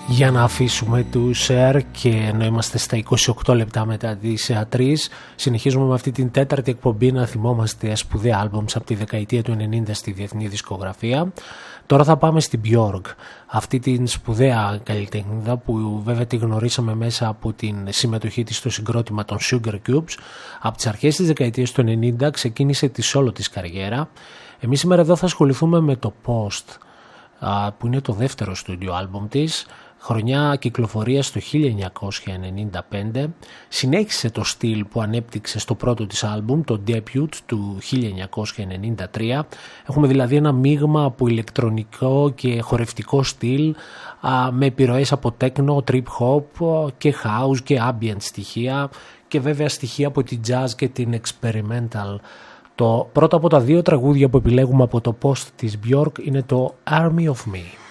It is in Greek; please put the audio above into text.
Για να αφήσουμε τους Air και ενώ είμαστε στα 28 λεπτά μετά τις 3, συνεχίζουμε με αυτή την τέταρτη εκπομπή να θυμόμαστε σπουδαία άλμπουμς από τη δεκαετία του 90 στη διεθνή δισκογραφία. Τώρα θα πάμε στην Björk, αυτή την σπουδαία καλλιτέχνηδα που βέβαια τη γνωρίσαμε μέσα από την συμμετοχή της στο συγκρότημα των Sugar Cubes. Από τις αρχές της δεκαετίας του 90 ξεκίνησε τη solo της καριέρα. Εμείς σήμερα εδώ θα ασχοληθούμε με το Post, που είναι το δεύτερο στούντιο άλμπουμ της. Χρονιά κυκλοφορίας το 1995, συνέχισε το στυλ που ανέπτυξε στο πρώτο της άλμπουμ, το Debut του 1993. Έχουμε δηλαδή ένα μείγμα από ηλεκτρονικό και χορευτικό στυλ με επιρροές από techno, trip hop και house και ambient στοιχεία και βέβαια στοιχεία από την jazz και την experimental. Το πρώτο από τα δύο τραγούδια που επιλέγουμε από το Post της Björk είναι το Army of Me.